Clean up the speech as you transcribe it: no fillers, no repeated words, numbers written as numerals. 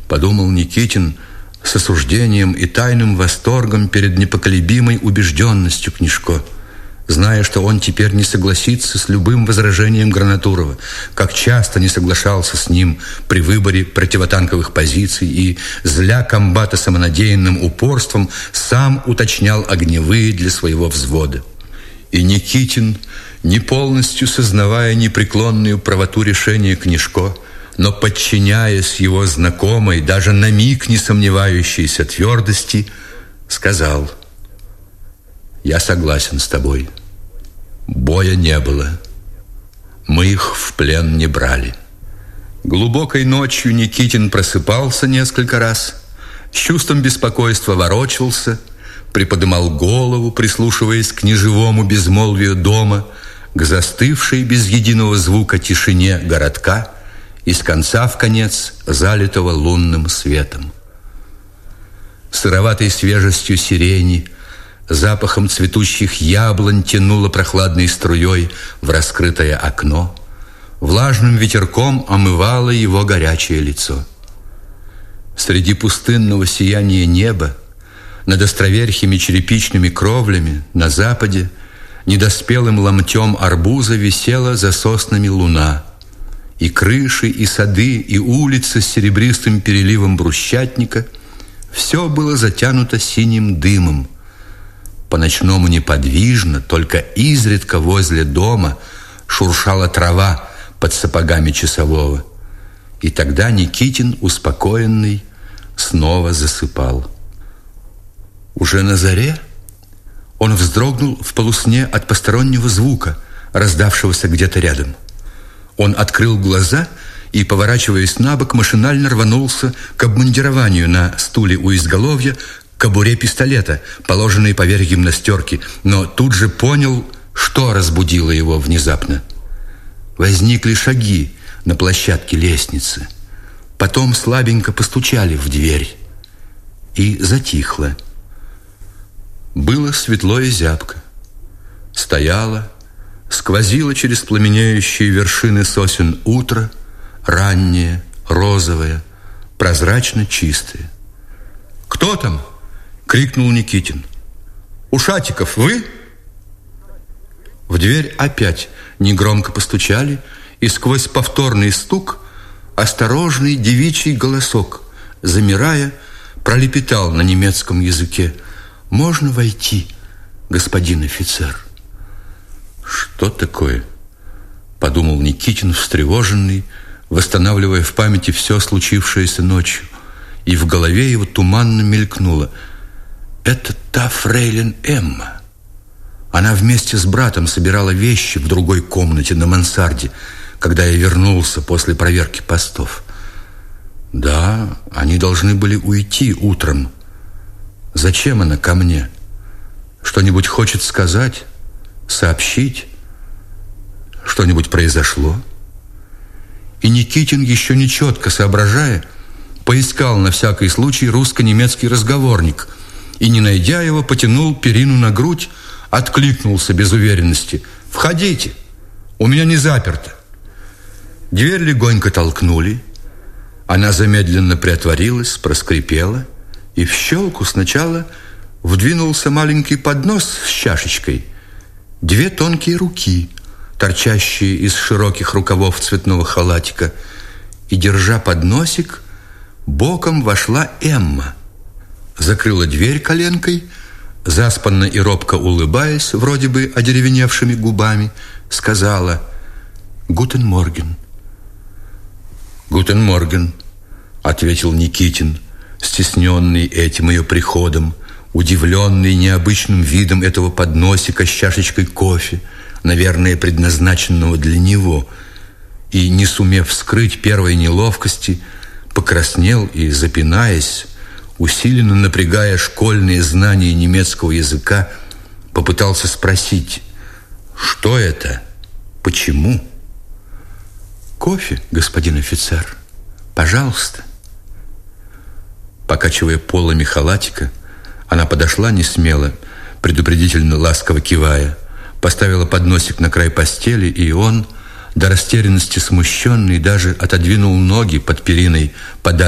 подумал Никитин с осуждением и тайным восторгом перед непоколебимой убежденностью Книжко, зная, что он теперь не согласится с любым возражением Гранатурова, как часто не соглашался с ним при выборе противотанковых позиций и, зля комбата самонадеянным упорством, сам уточнял огневые для своего взвода. И Никитин, не полностью сознавая непреклонную правоту решения Книжко, но подчиняясь его знакомой, даже на миг не сомневающейся твердости, сказал: «Я согласен с тобой. Боя не было. Мы их в плен не брали». Глубокой ночью Никитин просыпался несколько раз, с чувством беспокойства ворочался, приподымал голову, прислушиваясь к неживому безмолвию дома, к застывшей без единого звука тишине городка, из конца в конец залитого лунным светом. Сыроватой свежестью сирени, запахом цветущих яблонь тянуло прохладной струей в раскрытое окно, влажным ветерком омывало его горячее лицо. Среди пустынного сияния неба, над островерхими черепичными кровлями на западе, недоспелым ломтем арбуза висела за соснами луна, и крыши, и сады, и улицы с серебристым переливом брусчатника — все было затянуто синим дымом. По-ночному неподвижно, только изредка возле дома шуршала трава под сапогами часового. И тогда Никитин, успокоенный, снова засыпал. Уже на заре он вздрогнул в полусне от постороннего звука, раздавшегося где-то рядом. Он открыл глаза и, поворачиваясь на бок, машинально рванулся к обмундированию на стуле у изголовья, к кобуре пистолета, положенной поверх гимнастерки, но тут же понял, что разбудило его внезапно. Возникли шаги на площадке лестницы. Потом слабенько постучали в дверь. И затихло. Было светло и зябко. Стояло, сквозило через пламенеющие вершины сосен утро, раннее, розовое, прозрачно чистое. «Кто там?» — крикнул Никитин. «Ушатиков, вы?» В дверь опять негромко постучали, и сквозь повторный стук осторожный девичий голосок, замирая, пролепетал на немецком языке: «Можно войти, господин офицер?» «Что такое?» — подумал Никитин, встревоженный, восстанавливая в памяти все случившееся ночью, и в голове его туманно мелькнуло: «Это та фрейлин Эмма. Она вместе с братом собирала вещи в другой комнате на мансарде, когда я вернулся после проверки постов. Да, они должны были уйти утром. Зачем она ко мне? Что-нибудь хочет сказать? Сообщить? Что-нибудь произошло?» И Никитин, еще не четко соображая, поискал на всякий случай русско-немецкий разговорник и, не найдя его, потянул перину на грудь, откликнулся без уверенности: «Входите, у меня не заперто». Дверь легонько толкнули, она замедленно приотворилась, проскрипела, и в щелку сначала вдвинулся маленький поднос с чашечкой, две тонкие руки, торчащие из широких рукавов цветного халатика, и, держа подносик, боком вошла Эмма, закрыла дверь коленкой, заспанно и робко улыбаясь, вроде бы одеревеневшими губами, сказала: «Гутен морген». «Гутен морген», — ответил Никитин, стесненный этим ее приходом, удивленный необычным видом этого подносика с чашечкой кофе, наверное, предназначенного для него, и, не сумев скрыть первой неловкости, покраснел и, запинаясь, усиленно напрягая школьные знания немецкого языка, попытался спросить: «Что это? Почему?» «Кофе, господин офицер, пожалуйста». Покачивая полами халатика, она подошла несмело, предупредительно ласково кивая, поставила подносик на край постели, и он, до растерянности смущенный, даже отодвинул ноги под периной подальше